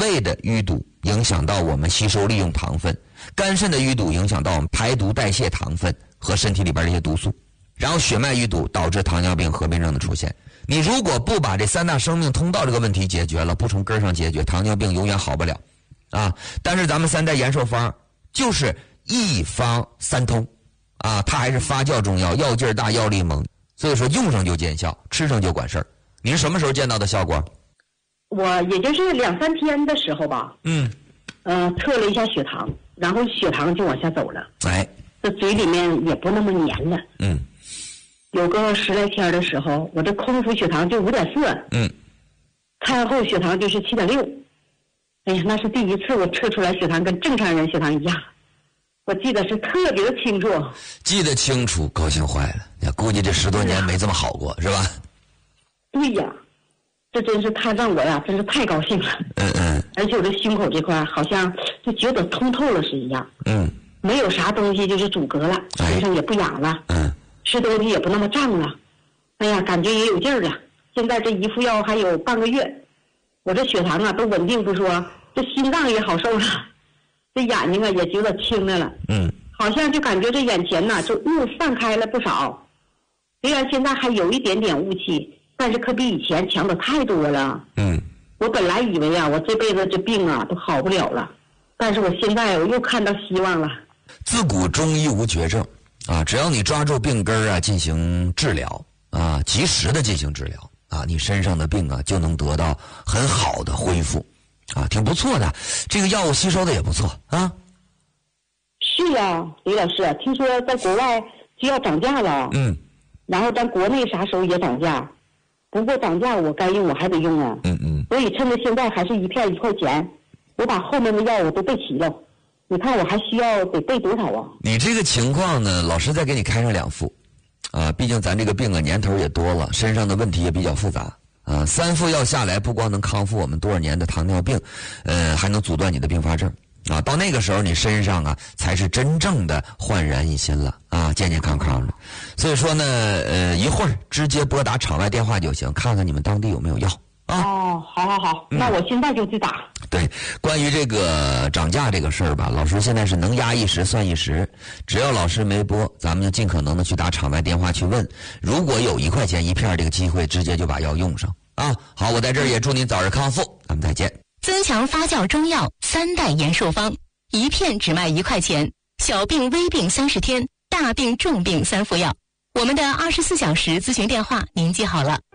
胃的淤堵影响到我们吸收利用糖分，肝肾的淤堵影响到我们排毒代谢糖分和身体里边的一些毒素，然后血脉淤堵导致糖尿病合并症的出现。你如果不把这三大生命通道这个问题解决了，不从根上解决，糖尿病永远好不了啊。但是咱们3代延寿方就是一方三通啊，它还是发酵中药，药劲儿大，药力猛，所以说用上就见效，吃上就管事儿。您什么时候见到的效果？ 我也就是2、3天的时候吧，测了一下血糖，然后血糖就往下走了，这嘴里面也不那么黏了，有个10来天的时候，我这空腹血糖就5.4，餐后血糖就是7.6，哎呀，那是第一次我测出来血糖跟正常人血糖一样，我记得是特别的清楚。 记得清楚，高兴坏了，估计这10多年没这么好过，是吧？ 对呀，这真是他让我呀，真是太高兴了。而且我的胸口这块好像就觉得通透了是一样。没有啥东西就是阻隔了，身上也不痒了。吃东西也不那么胀了。哎呀，感觉也有劲儿了。现在这一副药还有半个月，我这血糖啊都稳定不说，这心脏也好受了，这眼睛啊也觉得清来了。好像就感觉这眼前呐就雾散开了不少。虽然现在还有一点点雾气，但是可比以前强的太多了。我本来以为啊，我这辈子这病啊都好不了了，但是我现在我又看到希望了。 自古中医无绝症啊，只要你抓住病根啊进行治疗啊，及时的进行治疗啊，你身上的病啊就能得到很好的恢复啊，挺不错的。这个药物吸收的也不错啊。 是呀，李老师，听说在国外就要涨价了。然后咱国内啥时候也涨价，不过涨价我该用我还得用啊。所以趁着现在还是一片1块钱，我把后面的药我都备齐了。你看我还需要得备多少啊？你这个情况呢，老师再给你开上2副，啊，毕竟咱这个病啊年头也多了，身上的问题也比较复杂啊。3副药下来，不光能康复我们多少年的糖尿病，还能阻断你的并发症啊。到那个时候，你身上啊才是真正的焕然一新了啊，健健康康的。所以说呢，一会儿直接拨打场外电话就行，看看你们当地有没有药。 好，那我现在就去打。 对，关于这个涨价这个事儿吧，老师现在是能压一时算一时，只要老师没拨，咱们就尽可能的去打场外电话去问，如果有1块钱1片这个机会，直接就把药用上啊。好，我在这儿也祝您早日康复，咱们再见。 增强发酵中药3代延寿方，1片只卖1块钱，小病微病30天，大病重病3副药。我们的24小时咨询电话您记好了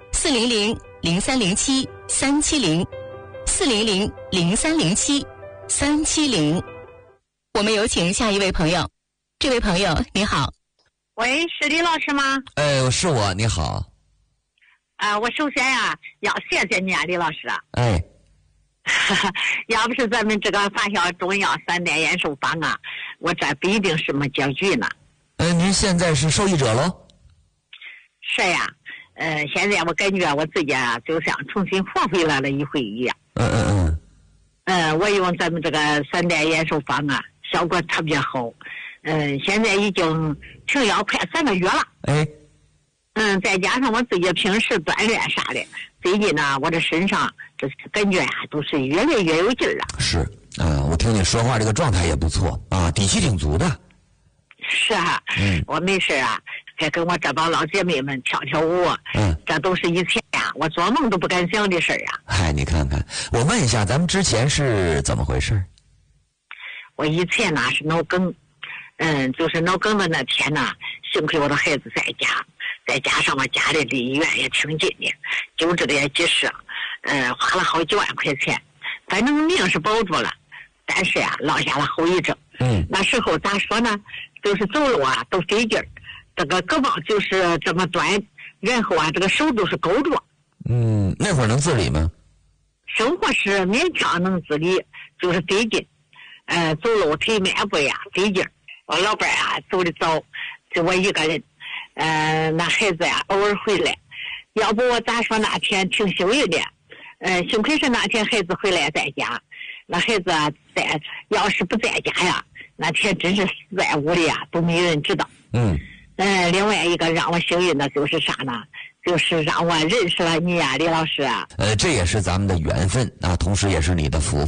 ，400-0307-370，400-0307-370。我们有请下一位朋友。这位朋友你好。 喂，是李老师吗？ 是我，你好。 我首先呀要谢谢你啊，李老师。要不是咱们这个发酵中药3代延寿方啊，我这不一定什么结局呢。 您现在是受益者喽？ 是呀。现在我感觉我自己啊，就像重新活回来了一回一样。我用咱们这个3代延寿方啊，效果特别好。现在已经停药快3个月了。再加上我自己平时锻炼啥的，最近呢，我这身上这感觉啊，都是越来越有劲儿了。 是，我听你说话这个状态也不错啊，底气挺足的。 是啊，我没事啊，还跟我这帮老姐妹们跳跳舞，这都是以前呀，我做梦都不敢想的事儿呀。 嗨，你看看，我问一下，咱们之前是怎么回事？ 我以前呢是脑梗，就是脑梗的那天呢，幸亏我的孩子在家，再加上我家里离医院也挺近的，救治的也及时，花了好几万块钱，反正命是保住了，但是呀，落下了后遗症。那时候咋说呢？就是走路啊都费劲儿，这个胳膊就是这么端，然后啊这个手都是勾着。 那会儿能自理吗？ 生活是勉强能自理，就是费劲。走路腿迈步呀费劲儿。我老伴啊走的早，就我一个人。那孩子呀偶尔回来，要不我咋说那天挺幸运的。幸亏是那天孩子回来在家，那孩子啊要是不在家呀，那天真是死在屋里啊，都没人知道。另外一个让我幸运的就是啥呢？就是让我认识了你呀，李老师啊。 这也是咱们的缘分啊，同时也是你的福。